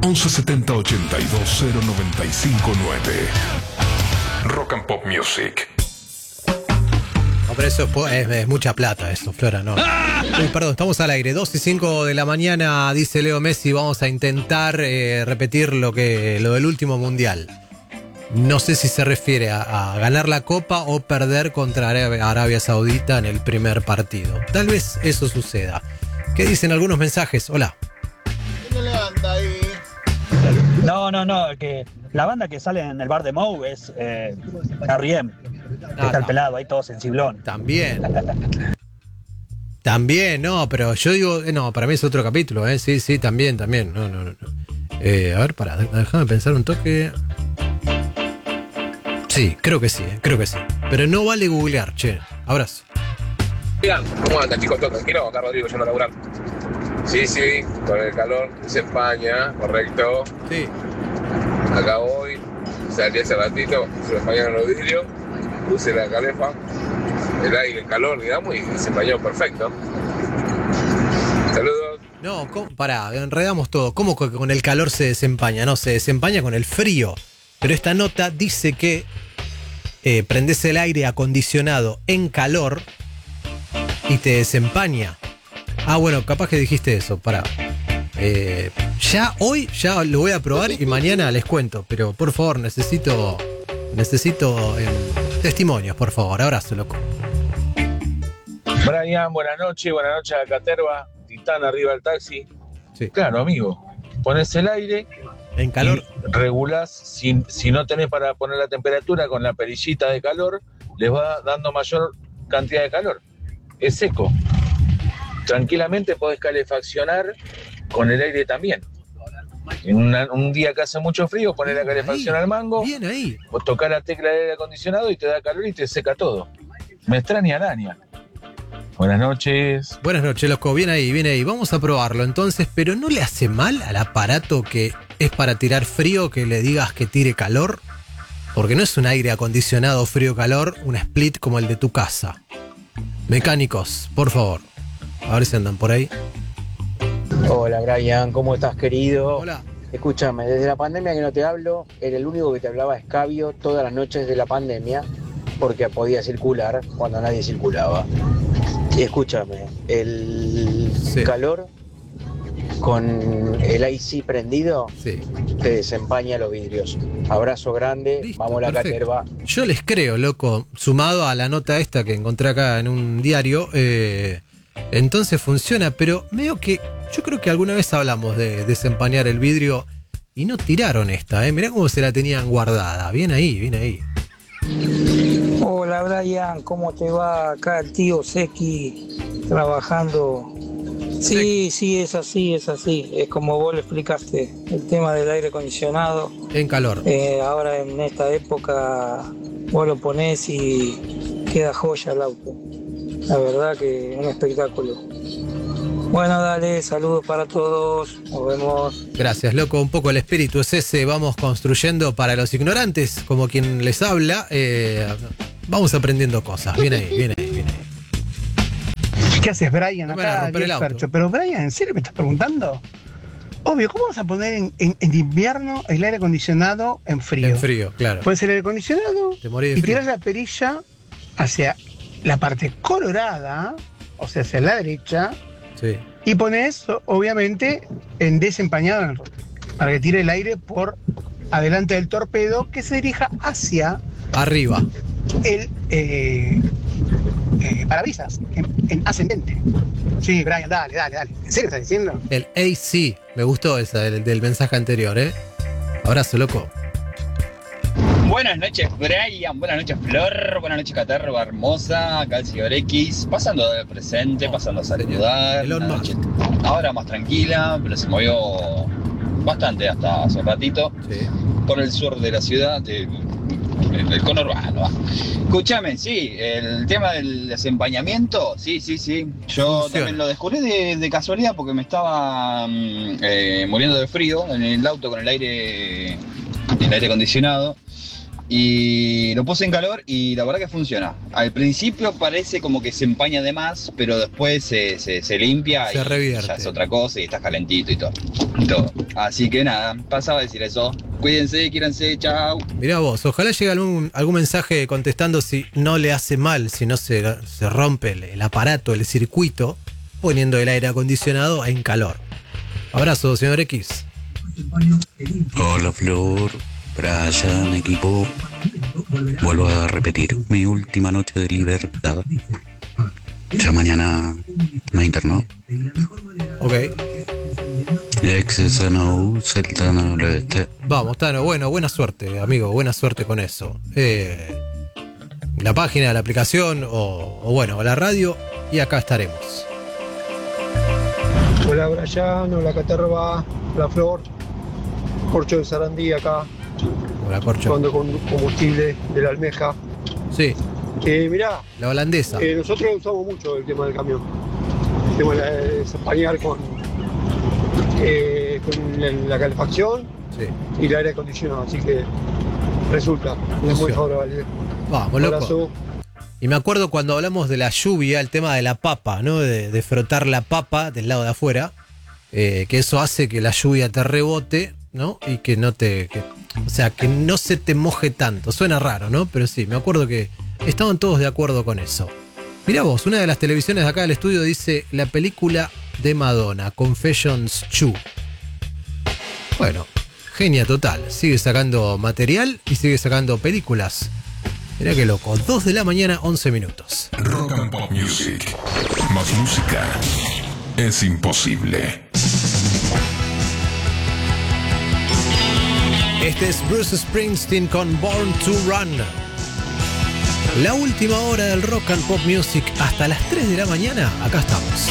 1170 82 0959. Rock and Pop Music. No, pero eso es mucha plata, eso, Flora, no. Uy, perdón, estamos al aire. 2:05 de la mañana, dice Leo Messi, vamos a intentar repetir lo del último mundial. No sé si se refiere a ganar la Copa o perder contra Arabia Saudita en el primer partido. Tal vez eso suceda. ¿Qué dicen algunos mensajes? Hola. ¿Quién levanta ahí? No, que la banda que sale en el bar de Mou es R.E.M. Que está el pelado ahí todo sensiblón. También, no, pero yo digo, no, para mí es otro capítulo, sí, también. No. A ver, déjame pensar un toque. Sí, creo que sí. Pero no vale googlear, che. Abrazo. Digan, ¿cómo andan, chicos? ¿Todo tranquilo? Acá Rodrigo yendo a laburar. Sí, con el calor se empaña, correcto. Sí. Acá voy, salí hace ratito, se me empañaron los vidrios, puse la calefa, el aire, el calor, digamos, y se empañó perfecto. Saludos. No, pará, enredamos todo. ¿Cómo que con el calor se desempaña? No, se desempaña con el frío. Pero esta nota dice que prendés el aire acondicionado en calor y te desempaña. Ah, bueno, capaz que dijiste eso, pará. Hoy lo voy a probar y mañana les cuento. Pero por favor, necesito testimonios, por favor. Abrazo, loco. Brian, buenas noches a Caterva, Titán arriba del taxi. Sí. Claro, amigo, pones el aire en calor, regulás, si no tenés para poner la temperatura con la perillita de calor, les va dando mayor cantidad de calor. Es seco. Tranquilamente podés calefaccionar con el aire también. En un día que hace mucho frío, poner la calefacción al mango, bien ahí. O tocar la tecla de aire acondicionado y te da calor y te seca todo. Me extraña araña. Buenas noches. Buenas noches, loco. Bien ahí. Vamos a probarlo entonces, pero ¿no le hace mal al aparato que es para tirar frío que le digas que tire calor? Porque no es un aire acondicionado frío-calor, un split como el de tu casa. Mecánicos, por favor. A ver si andan por ahí. Hola Brian, ¿cómo estás, querido? Hola. Escúchame, desde la pandemia que no te hablo, era el único que te hablaba escabio todas las noches de la pandemia, porque podía circular cuando nadie circulaba. Y escúchame, el calor con el AC prendido te desempaña los vidrios. Abrazo grande, listo, vamos a la Caterva. Yo les creo, loco, sumado a la nota esta que encontré acá en un diario, entonces funciona, pero yo creo que alguna vez hablamos de desempañar el vidrio y no tiraron esta, mirá cómo se la tenían guardada, bien ahí. Hola Brian, ¿cómo te va? Acá el tío Seki trabajando. Sí, es así. Es como vos lo explicaste, el tema del aire acondicionado. En calor. Ahora en esta época vos lo ponés y queda joya el auto. La verdad que un espectáculo. Bueno, dale, saludos para todos, nos vemos. Gracias, loco, un poco el espíritu es ese, vamos construyendo para los ignorantes, como quien les habla, vamos aprendiendo cosas, bien ahí. ¿Qué haces, Brian? No Acá, pero Brian, ¿en serio me estás preguntando? Obvio, ¿cómo vas a poner en invierno el aire acondicionado en frío? En frío, claro. Puedes el aire acondicionado y tiras la perilla hacia la parte colorada, o sea, hacia la derecha, sí. Y pones, obviamente, en desempañado para que tire el aire por adelante del torpedo que se dirija hacia arriba. El parabrisas, en ascendente. Sí, Brian, dale. ¿En serio estás diciendo? El AC, me gustó esa del mensaje anterior, Abrazo, loco. Buenas noches, Brian. Buenas noches, Flor. Buenas noches, Caterva hermosa. Acá el señor X. Pasando del presente, pasando a saludar. Una noche ahora más tranquila, pero se movió bastante hasta hace un ratito. Sí. Por el sur de la ciudad, del conurbano. Escúchame, sí, el tema del desempañamiento, sí. Yo también lo descubrí de casualidad porque me estaba muriendo de frío en el auto con el aire acondicionado. y lo puse en calor y la verdad que funciona. Al principio parece como que se empaña de más, pero después se limpia Se revierte. ya es otra cosa y estás calentito y todo. Así que nada, pasaba a decir eso. Cuídense, quiéranse, chao. Mirá vos, ojalá llegue algún mensaje contestando si no le hace mal, si no se rompe el aparato, el circuito, poniendo el aire acondicionado en calor. Abrazo, señor X. Hola Flor, Brian, equipo. Vuelvo a repetir, mi última noche de libertad. Ya mañana me internó. Ok. Vamos, Tano, bueno, buena suerte, amigo, buena suerte con eso. La página, la aplicación o bueno, la radio, y acá estaremos. Hola Brian, hola Caterva, hola Flor, Corcho de Sarandí acá. Hola Corcho. Cuando con combustible de la almeja. Sí. Mirá. La holandesa. Nosotros usamos mucho el tema del camión. El tema de desempañar con la calefacción y el aire acondicionado. Así que resulta muy favorable. Vamos, loco. Y me acuerdo cuando hablamos de la lluvia, el tema de la papa, ¿no? De frotar la papa del lado de afuera, que eso hace que la lluvia te rebote, ¿no? Y que no te... o sea, que no se te moje tanto. Suena raro, ¿no? Pero sí, me acuerdo que estaban todos de acuerdo con eso. Mirá vos, una de las televisiones de acá del estudio dice la película de Madonna, Confessions 2. Bueno, genia total. Sigue sacando material y sigue sacando películas. Mirá qué loco, 2 de la mañana, 11 minutos. Rock and Pop Music. Más música es imposible. Este es Bruce Springsteen con Born to Run. La última hora del Rock and Pop Music hasta las 3 de la mañana. Acá estamos.